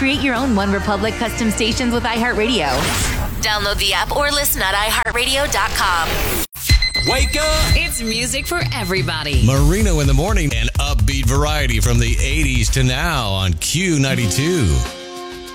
Create your own One Republic custom stations with iHeartRadio. Download the app or listen at iHeartRadio.com. Wake up! It's music for everybody. Marino in the morning and upbeat variety from the 80s to now on Q92.